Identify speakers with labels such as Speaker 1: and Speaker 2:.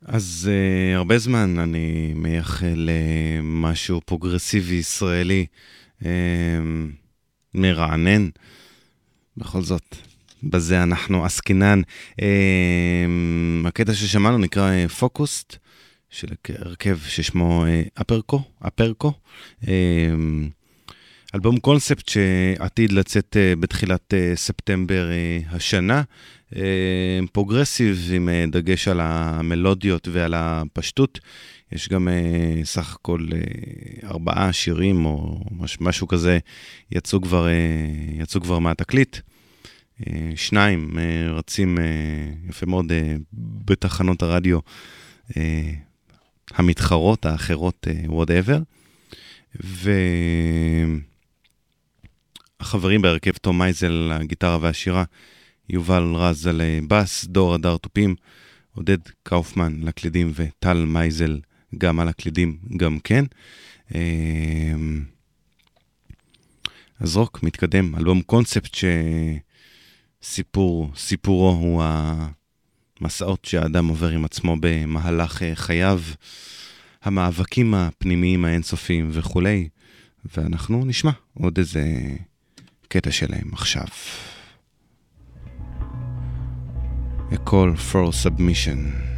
Speaker 1: אז הרבה זמן אני מייחל משהו פרוגרסיבי ישראלי מרענן. בכל זאת, בזה אנחנו עסקינן. הקטע ששמענו נקרא פוקוסט, של הרכב ששמו אפרקו. אלבום קונספט שעתיד לצאת בתחילת ספטמבר השנה. פרוגרסיב עם דגש על המלודיות ועל הפשטות. יש גם סך הכל 4 שירים או משהו כזה יצאו כבר מהתקליט. 2 רצים יפה מאוד בתחנות הרדיו המתחרות, האחרות, whatever. והחברים בהרכב תום מייזל, הגיטרה והשירה, יובל רז על בס, דור הדר תופים, עודד קאופמן לקלידים וטל מייזל גם על הקלידים גם כן. אז רוק מתקדם, אלבום קונספט סיפורו הוא המסעות שהאדם עובר עם עצמו במהלך חייו, המאבקים הפנימיים האינסופיים וכולי, ואנחנו נשמע עוד איזה קטע שלהם עכשיו. A call for submission.